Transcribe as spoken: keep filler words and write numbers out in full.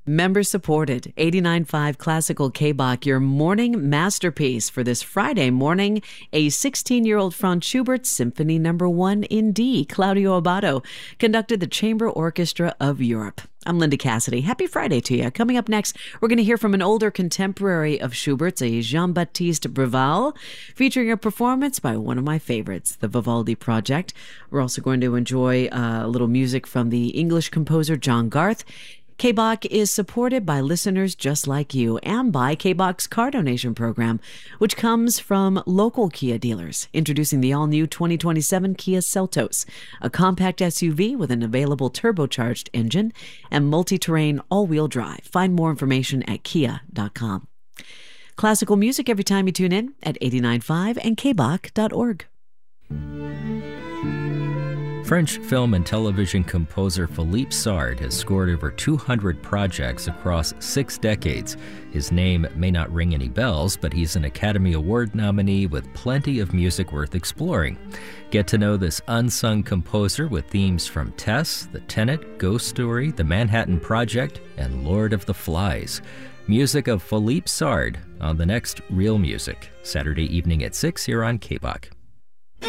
Member supported, eighty-nine point five Classical K-Bach, your morning masterpiece for this Friday morning, a sixteen-year-old Franz Schubert Symphony Number one in D. Claudio Abbado conducted the Chamber Orchestra of Europe. I'm Linda Cassidy. Happy Friday to you. Coming up next, we're going to hear from an older contemporary of Schubert's, a Jean-Baptiste Breval, featuring a performance by one of my favorites, the Vivaldi Project. We're also going to enjoy uh, a little music from the English composer John Garth. K-Bach is supported by listeners just like you and by K-Bach's car donation program, which comes from local Kia dealers, introducing the all-new twenty twenty-seven Kia Seltos, a compact S U V with an available turbocharged engine and multi-terrain all-wheel drive. Find more information at kia dot com. Classical music every time you tune in at eighty-nine point five and k bach dot org. French film and television composer Philippe Sard has scored over two hundred projects across six decades. His name may not ring any bells, but he's an Academy Award nominee with plenty of music worth exploring. Get to know this unsung composer with themes from Tess, The Tenet, Ghost Story, The Manhattan Project, and Lord of the Flies. Music of Philippe Sard on the next Real Music, Saturday evening at six here on K-Bach.